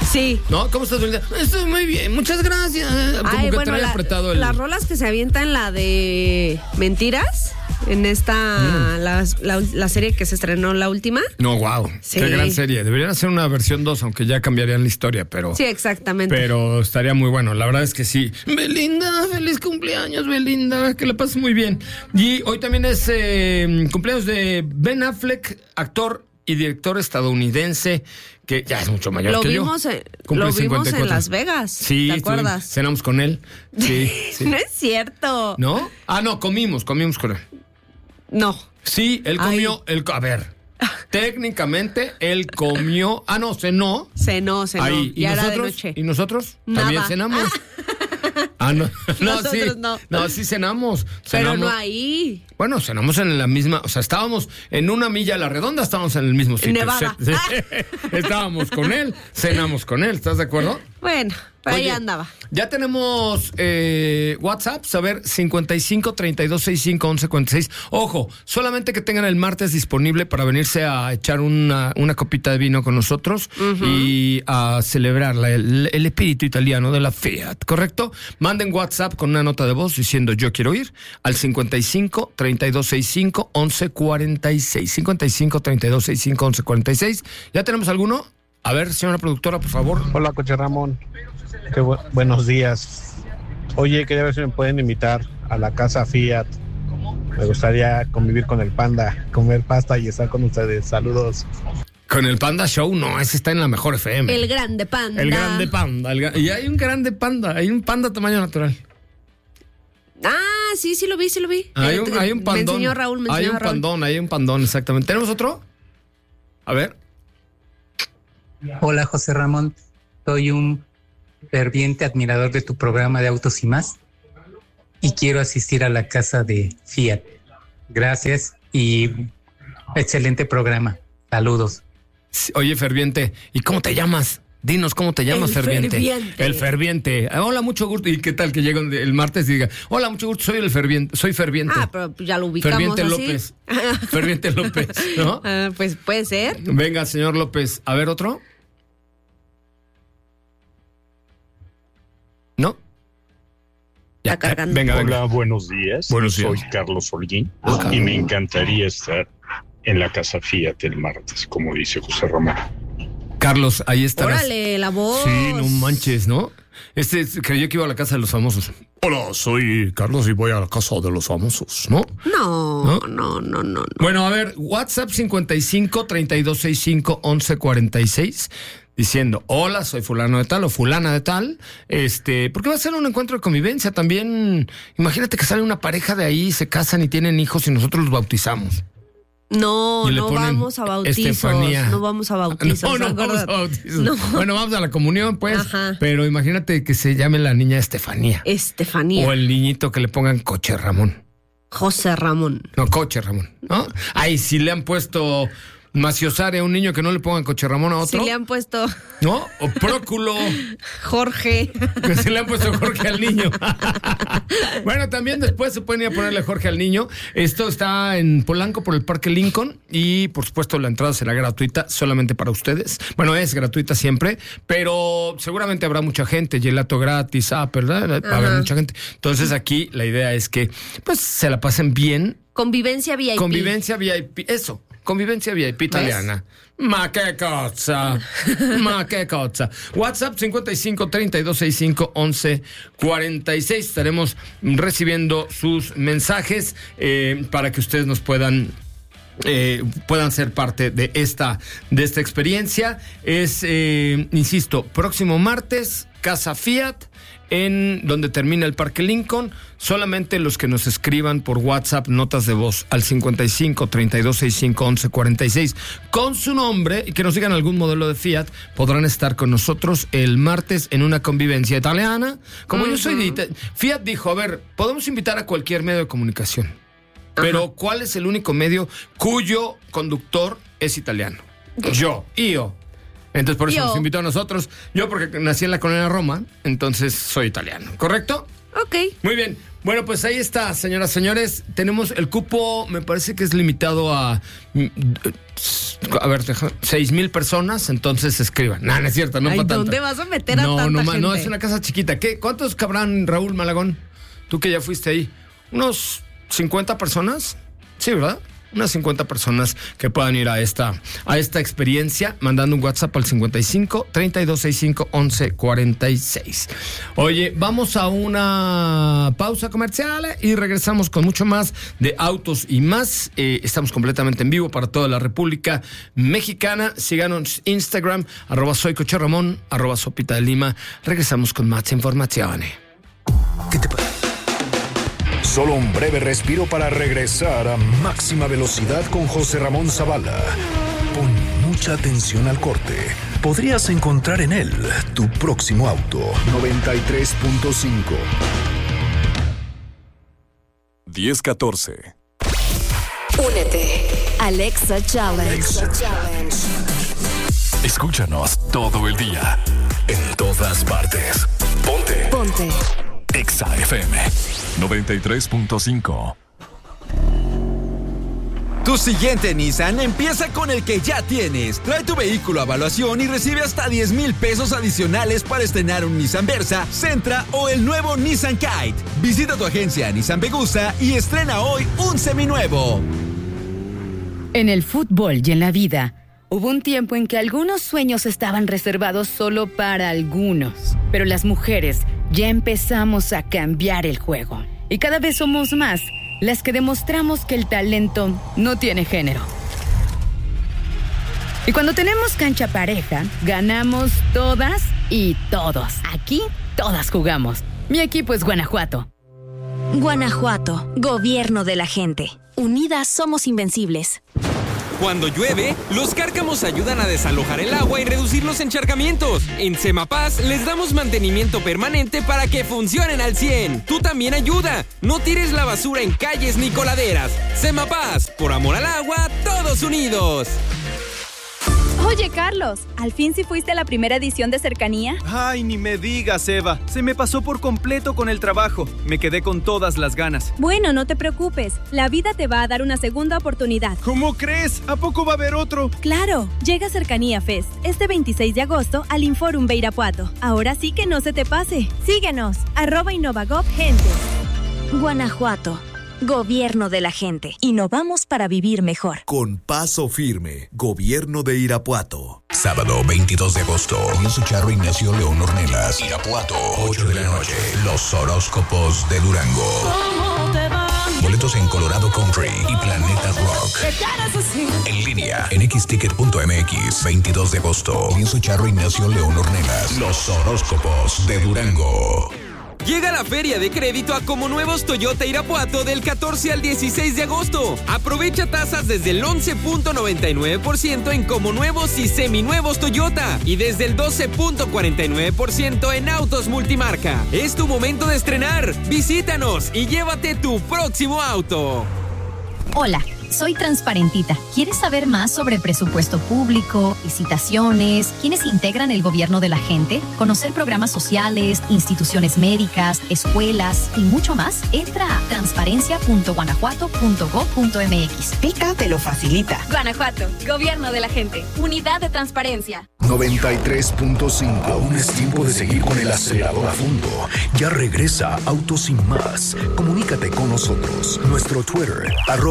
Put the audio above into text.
Sí. ¿No? ¿Cómo estás, Belinda? Estoy muy bien, muchas gracias. Como que trae apretado el... Las rolas que se avientan, la de Mentiras, en esta, la serie que se estrenó, la última. No, wow. Sí. Qué gran serie. Deberían hacer una versión 2, aunque ya cambiarían la historia, pero... Sí, exactamente. Pero estaría muy bueno. La verdad es que sí. Belinda, feliz cumpleaños, Belinda. Que la pases muy bien. Y hoy también es cumpleaños de Ben Affleck, actor y director estadounidense, que ya es mucho mayor que yo. Lo Cumple vimos 54. en Las Vegas. Sí, ¿te acuerdas? Cenamos con él. Sí, sí. No es cierto. ¿No? Ah, no, comimos con él. No. Sí, él comió, a ver, técnicamente él comió, no, cenó. Cenó. Ahí. Ya era de noche. ¿Y nosotros? Nada. También cenamos. No. Nosotros Sí. no. No, sí cenamos. Pero no ahí. Bueno, cenamos en la misma, o sea, estábamos en una milla a la redonda, estábamos en el mismo sitio. Nevada. Estábamos con él, cenamos con él, ¿estás de acuerdo? Bueno, por ahí Oye, andaba. Ya tenemos WhatsApp, a ver, 55 32 65 11 46. Ojo, solamente que tengan el martes disponible para venirse a echar una copita de vino con nosotros y a celebrar el espíritu italiano de la Fiat, ¿correcto? Manden WhatsApp con una nota de voz diciendo yo quiero ir al 55 32 65 11 46. 55 32 65 11 46. ¿Ya tenemos alguno? A ver, señora productora, por favor. Hola, Coche Ramón. Buenos días. Oye, quería ver si me pueden invitar a la casa Fiat. Me gustaría convivir con el Panda, comer pasta y estar con ustedes. Saludos. Con el Panda Show, no, ese está en la mejor FM. El grande panda. El grande panda. Y hay un grande panda, hay un panda tamaño natural. Ah, sí lo vi. Hay un pandón. Me enseñó Raúl, Hay un pandón, exactamente. ¿Tenemos otro? A ver. Hola, José Ramón. Soy un ferviente admirador de tu programa de Autos y Más y quiero asistir a la casa de Fiat. Gracias y excelente programa. Saludos. Oye, ferviente, ¿y cómo te llamas? Dinos cómo te llamas, ferviente. El ferviente. Hola, mucho gusto. ¿Y qué tal que llegue el martes y diga, hola, mucho gusto, soy ferviente? Ah, pero ya lo ubicamos Ferviente así. López. Ferviente López, ¿no? Pues puede ser. Venga, señor López. A ver, ¿otro? ¿No? Ya, está cargando. Venga. Hola, buenos días. Soy Carlos Holguín y me encantaría estar en la casa Fiat el martes, como dice José Ramón. Carlos, ahí estarás. Órale, la voz. Sí, no manches, ¿no? Creyó que iba a la casa de los famosos. Hola, soy Carlos y voy a la casa de los famosos, ¿no? No. Bueno, a ver, WhatsApp 55 32 65 11 46 diciendo, hola, soy fulano de tal o fulana de tal, porque va a ser un encuentro de convivencia también. Imagínate que sale una pareja de ahí, se casan y tienen hijos y nosotros los bautizamos. No vamos a bautizos. Estefanía. No vamos a bautizos. No vamos a bautizos. No. Bueno, vamos a la comunión, pues. Ajá. Pero imagínate que se llame la niña Estefanía. Estefanía. O el niñito que le pongan Coche Ramón. José Ramón. No, Coche Ramón, ¿no? Ay, si le han puesto Maciosare a un niño, que no le pongan Coche Ramón a otro. Si le han puesto... ¿No? O Próculo. Jorge. Que se le han puesto Jorge al niño. Bueno, también después se pueden ir a ponerle Jorge al niño. Esto está en Polanco por el Parque Lincoln y por supuesto la entrada será gratuita solamente para ustedes. Bueno, es gratuita siempre, pero seguramente habrá mucha gente, gelato gratis, ¿verdad? Va a haber mucha gente. Entonces aquí la idea es que pues se la pasen bien. Convivencia VIP. Convivencia VIP, eso. Convivencia VIP italiana. Ma che cosa. WhatsApp 55 32 65 11 46. Estaremos recibiendo sus mensajes para que ustedes nos puedan ser parte de esta experiencia. Es, insisto, próximo martes, Casa Fiat, en donde termina el Parque Lincoln. Solamente los que nos escriban por WhatsApp notas de voz al 55 32 65 11 46 con su nombre y que nos digan algún modelo de Fiat podrán estar con nosotros el martes en una convivencia italiana. Como yo soy de Fiat dijo, a ver, podemos invitar a cualquier medio de comunicación, pero ¿cuál es el único medio cuyo conductor es italiano? Yo. Entonces por eso nos invitó a nosotros. Yo porque nací en la colonia Roma, entonces soy italiano, ¿correcto? Ok. Muy bien. Bueno, pues ahí está, señoras, señores. Tenemos el cupo, me parece que es limitado a 6,000 personas, entonces escriban. No, no es cierto, no. Ay, para ¿dónde tanto. vas a meter a tanta gente? No, es una casa chiquita. ¿Cuántos cabrán, Raúl Malagón? Tú que ya fuiste ahí. ¿Unos 50 personas? Sí, ¿verdad? Unas 50 personas que puedan ir a esta experiencia, mandando un WhatsApp al 55 3265 1146. Oye, vamos a una pausa comercial y regresamos con mucho más de Autos y Más. Estamos completamente en vivo para toda la República Mexicana. Síganos Instagram, @soycocherramón, @sopita de Lima. Regresamos con más información. ¿Qué te pasa? Solo un breve respiro para regresar a máxima velocidad con José Ramón Zavala. Pon mucha atención al corte. Podrías encontrar en él tu próximo auto. 93.5. 10-14. Únete. Alexa Challenge. Escúchanos todo el día. En todas partes. Ponte. Exa FM 93.5. Tu siguiente Nissan empieza con el que ya tienes. Trae tu vehículo a evaluación y recibe hasta 10,000 pesos adicionales para estrenar un Nissan Versa, Sentra o el nuevo Nissan Kite. Visita tu agencia Nissan Vegusta y estrena hoy un seminuevo. En el fútbol y en la vida, hubo un tiempo en que algunos sueños estaban reservados solo para algunos. Pero las mujeres ya empezamos a cambiar el juego. Y cada vez somos más las que demostramos que el talento no tiene género. Y cuando tenemos cancha pareja, ganamos todas y todos. Aquí, todas jugamos. Mi equipo es Guanajuato. Guanajuato, gobierno de la gente. Unidas somos invencibles. Cuando llueve, los cárcamos ayudan a desalojar el agua y reducir los encharcamientos. En Semapaz les damos mantenimiento permanente para que funcionen al 100. Tú también ayuda. No tires la basura en calles ni coladeras. Semapaz, por amor al agua, todos unidos. Oye, Carlos, ¿al fin sí fuiste a la primera edición de Cercanía? Ay, ni me digas, Eva. Se me pasó por completo con el trabajo. Me quedé con todas las ganas. Bueno, no te preocupes. La vida te va a dar una segunda oportunidad. ¿Cómo crees? ¿A poco va a haber otro? Claro. Llega Cercanía Fest este 26 de agosto al Inforum de Irapuato. Ahora sí que no se te pase. Síguenos. @InnovaGov Gente. Guanajuato. Gobierno de la gente. Innovamos para vivir mejor. Con paso firme. Gobierno de Irapuato. Sábado 22 de agosto. Lorenzo Charro, Ignacio León Ornelas. Irapuato, 8 de la noche. Los horóscopos de Durango. Boletos en Colorado Country y Planeta Rock. En línea en xticket.mx. 22 de agosto. Lorenzo Charro, Ignacio León Ornelas. Los horóscopos de Durango. Llega la Feria de Crédito a Como Nuevos Toyota Irapuato del 14 al 16 de agosto. Aprovecha tasas desde el 11.99% en Como Nuevos y Seminuevos Toyota y desde el 12.49% en autos multimarca. Es tu momento de estrenar. Visítanos y llévate tu próximo auto. Hola, soy Transparentita. ¿Quieres saber más sobre presupuesto público, licitaciones, quiénes integran el gobierno de la gente, conocer programas sociales, instituciones médicas, escuelas y mucho más? Entra a transparencia.guanajuato.gov.mx. Pica te lo facilita. Guanajuato, gobierno de la gente. Unidad de transparencia. 93.5. Aún es tiempo de seguir con el acelerador a fondo. Ya regresa Autos y Más. Comunícate con nosotros. Nuestro Twitter,